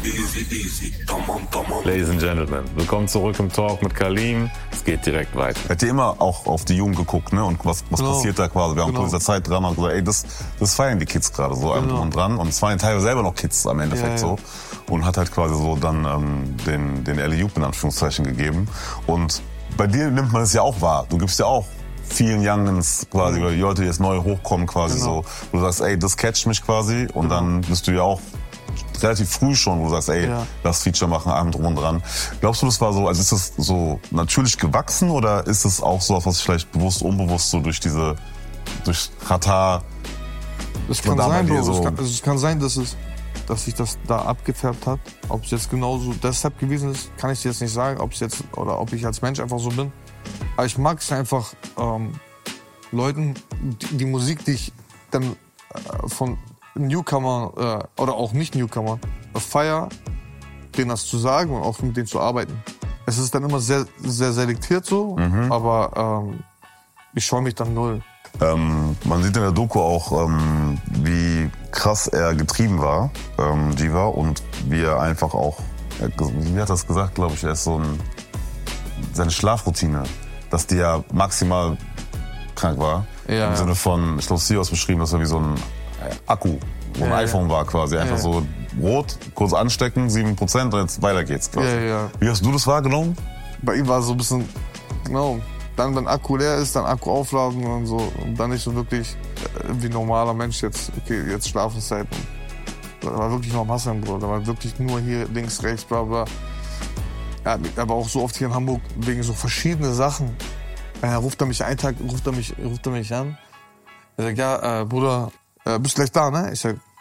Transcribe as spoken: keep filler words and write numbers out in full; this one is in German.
Ladies and Gentlemen, willkommen zurück im Talk mit Kalim. Es geht direkt weiter. Er hat ja immer auch auf die Jungen geguckt, ne? Und was, was genau. passiert da quasi? Wir haben genau. in dieser Zeit dran und gesagt, ey, das, das feiern die Kids gerade so einem genau. und dran. Und es waren ja teilweise selber noch Kids am Endeffekt ja, ja. so. Und hat halt quasi so dann ähm, den, den Alley-Oop in Anführungszeichen gegeben. Und bei dir nimmt man es ja auch wahr. Du gibst ja auch vielen Youngins quasi, mhm. oder die Leute, die jetzt neu hochkommen quasi genau. so. Wo du sagst, ey, das catcht mich quasi. Und genau. dann bist du ja auch relativ früh schon, wo du sagst, ey, ja. lass Feature machen, Abend drum und dran. Glaubst du, das war so, also ist das so natürlich gewachsen oder ist es auch so, was vielleicht bewusst, unbewusst so durch diese, durch Radar? Es kann sein, Bro. So es, kann, es kann sein, dass es, dass sich das da abgefärbt hat. Ob es jetzt genauso deshalb gewesen ist, kann ich dir jetzt nicht sagen. Ob es jetzt, oder ob ich als Mensch einfach so bin. Aber ich mag es einfach, ähm, Leuten, die, die Musik, die ich dann äh, von Newcomer äh, oder auch nicht Newcomer feier, denen das zu sagen und auch mit denen zu arbeiten. Es ist dann immer sehr, sehr selektiert so, mhm. aber ähm, ich scheue mich dann null. Ähm, man sieht in der Doku auch, ähm, wie krass er getrieben war, ähm, Jiva, und wie er einfach auch, er, wie hat er das gesagt, glaube ich, er ist so ein, seine Schlafroutine, dass die ja maximal krank war. Ja, Im ja. Sinne von, ich glaube, sie aus beschrieben, dass er wie so ein Akku, wo ein ja, iPhone ja. war quasi. Einfach ja, ja. so rot, kurz anstecken, sieben Prozent und jetzt weiter geht's quasi. Ja, ja. Wie hast du das wahrgenommen? Bei ihm war es so ein bisschen, genau, dann wenn Akku leer ist, dann Akku aufladen und so. Und dann nicht so wirklich wie normaler Mensch jetzt, okay, jetzt Schlafenszeit. Da war wirklich noch am Hasseln, Bro. Da war wirklich nur hier links, rechts, bla bla. Ja, aber auch so oft hier in Hamburg wegen so verschiedene Sachen. Er ruft er mich einen Tag, ruft er mich, ruft er mich an. Er sagt, ja, äh, Bruder, äh, bist gleich da, ne? Ich sag,